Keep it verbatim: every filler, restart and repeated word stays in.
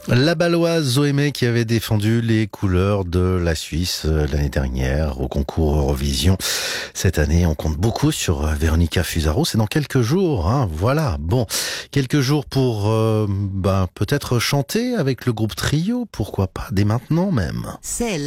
La Baloise Zoémé qui avait défendu les couleurs de la Suisse l'année dernière au concours Eurovision. Cette année, on compte beaucoup sur Véronica Fusaro. C'est dans quelques jours, hein. Voilà. Bon, quelques jours pour euh, ben, peut-être chanter avec le groupe Trio. Pourquoi pas dès maintenant même. C'est